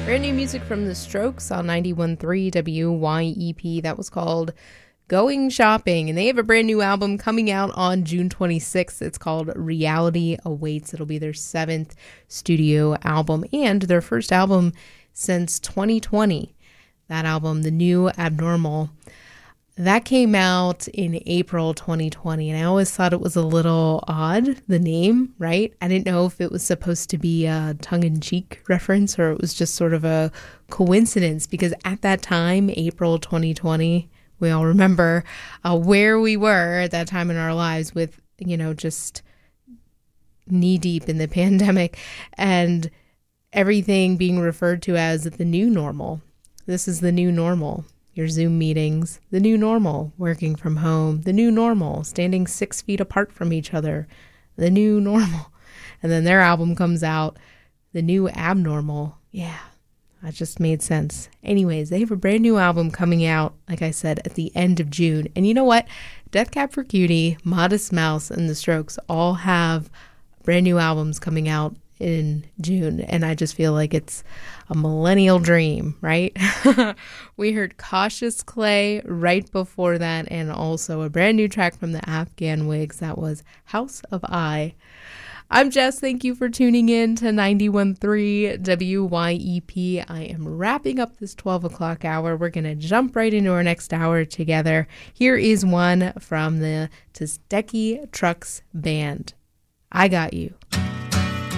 Brand new music from The Strokes on 91.3 WYEP. That was called Going Shopping. And they have a brand new album coming out on June 26th. It's called Reality Awaits. It'll be their 7th studio album and their first album since 2020. That album, The New Abnormal, that came out in April 2020, and I always thought it was a little odd, the name, right? I didn't know if it was supposed to be a tongue-in-cheek reference or it was just sort of a coincidence, because at that time, April 2020, we all remember where we were at that time in our lives with, just knee-deep in the pandemic and everything being referred to as the new normal. This is the new normal. Your Zoom meetings, the new normal, working from home, the new normal, standing 6 feet apart from each other, the new normal. And then their album comes out, The New Abnormal. Yeah, that just made sense. Anyways, they have a brand new album coming out, like I said, at the end of June. And you know what? Death Cab for Cutie, Modest Mouse, and The Strokes all have brand new albums coming out in June, and I just feel like it's a millennial dream, right? We heard Cautious Clay right before that, and also a brand new track from the Afghan Wigs. That was House of I. I'm Jess. Thank you for tuning in to 91.3 WYEP. I am wrapping up this 12 o'clock hour. We're going to jump right into our next hour together. Here is one from the Tzdeki Trucks Band. I Got You.